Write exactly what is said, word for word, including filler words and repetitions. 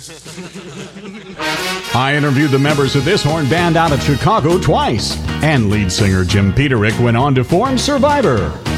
I interviewed the members of this horn band out of Chicago twice, and lead singer Jim Peterick went on to form Survivor.